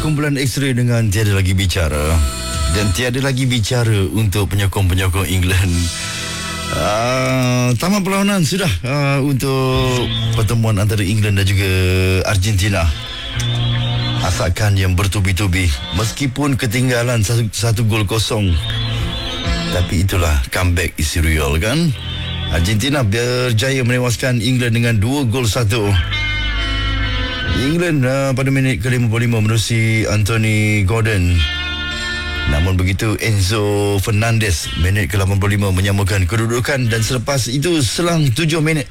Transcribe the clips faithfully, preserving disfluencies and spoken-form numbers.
Kumpulan X-Ray dengan Tiada Lagi Bicara. Dan tiada lagi bicara untuk penyokong-penyokong England. Uh, tamat perlawanan sudah uh, untuk pertemuan antara England dan juga Argentina. Asakan yang bertubi-tubi meskipun ketinggalan satu, satu gol kosong. Tapi itulah comeback is real kan. Argentina berjaya menewaskan England dengan dua gol satu. England uh, pada minit ke lima puluh lima menerusi Anthony Gordon. Namun begitu Enzo Fernandez minit ke lapan puluh lima menyamakan kedudukan, dan selepas itu selang tujuh minit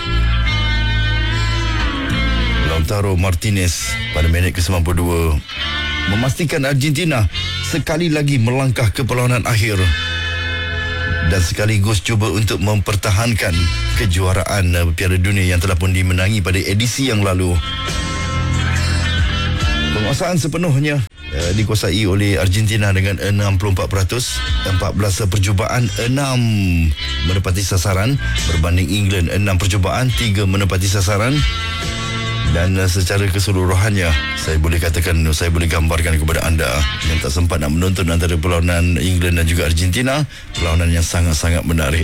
Lautaro Martinez pada minit ke sembilan puluh dua memastikan Argentina sekali lagi melangkah ke perlawanan akhir dan sekaligus cuba untuk mempertahankan kejuaraan uh, Piala Dunia yang telah pun dimenangi pada edisi yang lalu. Penguasaan sepenuhnya uh, dikuasai oleh Argentina dengan enam puluh empat peratus, empat belas percubaan, enam menepati sasaran, berbanding England enam percubaan, tiga menepati sasaran. Dan uh, secara keseluruhannya saya boleh katakan, saya boleh gambarkan kepada anda yang tak sempat nak menonton antara perlawanan England dan juga Argentina, perlawanan yang sangat-sangat menarik.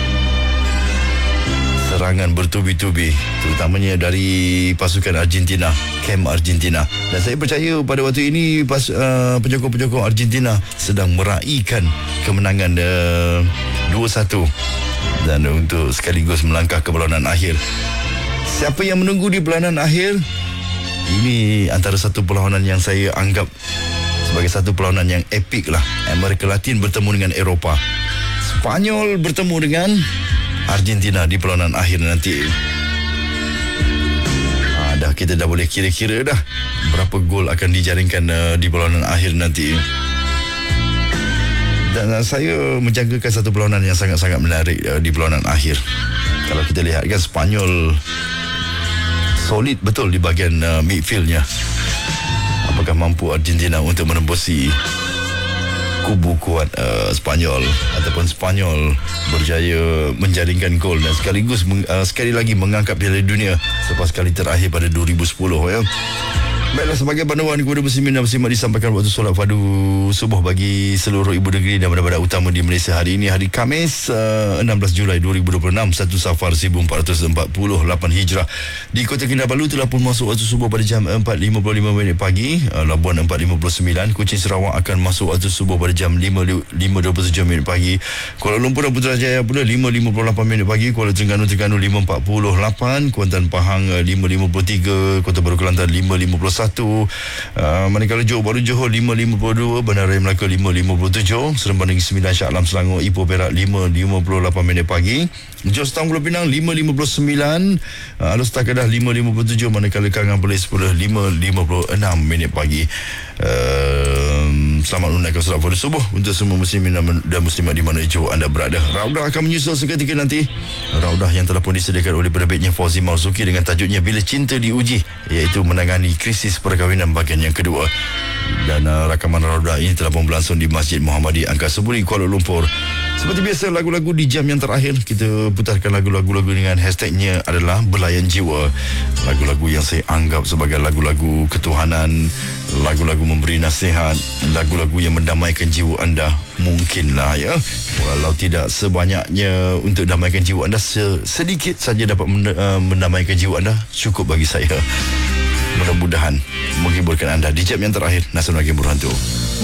Serangan bertubi-tubi terutamanya dari pasukan Argentina, kem Argentina, dan saya percaya pada waktu ini pas, uh, penyokong-penyokong Argentina sedang meraihkan kemenangan uh, dua satu dan uh, untuk sekaligus melangkah ke perlawanan akhir. Siapa yang menunggu di perlawanan akhir? Ini antara satu perlawanan yang saya anggap sebagai satu perlawanan yang epik lah. Amerika Latin bertemu dengan Eropah, Spanyol bertemu dengan Argentina di perlawanan akhir nanti. Ha, dah kita dah boleh kira-kira dah berapa gol akan dijaringkan uh, di perlawanan akhir nanti. Dan uh, saya menjangkakan satu perlawanan yang sangat-sangat menarik uh, di perlawanan akhir. Kalau kita lihat kan, Spanyol solid betul di bahagian uh, midfieldnya. Apakah mampu Argentina untuk menembusi kubu kuat uh, Spanyol, ataupun Spanyol berjaya menjaringkan gol dan sekaligus meng, uh, sekali lagi mengangkat Piala Dunia selepas kali terakhir pada dua ribu sepuluh ya. Baiklah, sebagai panduan kepada muslimin dan muslimat disampaikan waktu solat fardu subuh bagi seluruh ibu negeri dan bandar-bandar utama di Malaysia hari ini, hari Khamis uh, enam belas Julai dua ribu dua puluh enam, satu Safar seribu empat ratus empat puluh lapan Hijrah. Di Kota Kinabalu telah pun masuk waktu subuh pada jam empat lima puluh lima minit pagi. uh, Labuan empat lima puluh sembilan, Kuching Sarawak akan masuk waktu subuh pada jam lima dua puluh tujuh minit pagi. Kuala Lumpur dan Putrajaya pula lima lima puluh lapan minit pagi. Kuala Terengganu Terengganu lima empat puluh lapan, Kuantan Pahang lima lima puluh tiga, Kota Baru Kelantan lima lima puluh satu, Uh, manakala Johor Bahru Johor lima lima puluh dua, Bandar Raya Melaka lima lima puluh tujuh, Seremban Negeri Sembilan, Shah Alam Selangor, Ipoh Perak lima lima puluh lapan minit pagi, Jos Town Pulau Pinang lima lima puluh sembilan, uh, Alor Setar Kedah lima lima puluh tujuh, manakala Kangan Perlis pula lima lima puluh enam minit pagi. Uh, selamat menunaikan solat fardu subuh untuk semua muslimin dan muslimat di mana jauh anda berada. Raudah akan menyusul seketika nanti. Raudah yang telah pun disediakan oleh penerbitnya Fauzi Marzuki dengan tajuknya Bila Cinta Diuji, iaitu menangani krisis perkahwinan bahagian yang kedua. Dan uh, rakaman Raudah ini telah pun berlangsung di Masjid Muhammadiyah Angkasa Puri, Kuala Lumpur. Seperti biasa, lagu-lagu di jam yang terakhir kita putarkan lagu-lagu dengan hashtagnya adalah Belayan Jiwa. Lagu-lagu yang saya anggap sebagai lagu-lagu ketuhanan, lagu-lagu memberi nasihat, lagu-lagu yang mendamaikan jiwa anda. Mungkinlah ya, walau tidak sebanyaknya untuk damaikan jiwa anda, sedikit saja dapat mendamaikan jiwa anda, cukup bagi saya. Mudah-mudahan menghiburkan anda di jam yang terakhir. Nasional Game Berhantu.